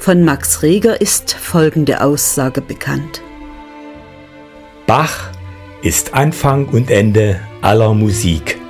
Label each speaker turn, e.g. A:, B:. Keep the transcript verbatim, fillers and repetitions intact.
A: Von Max Reger ist folgende Aussage bekannt:
B: Bach ist Anfang und Ende aller Musik.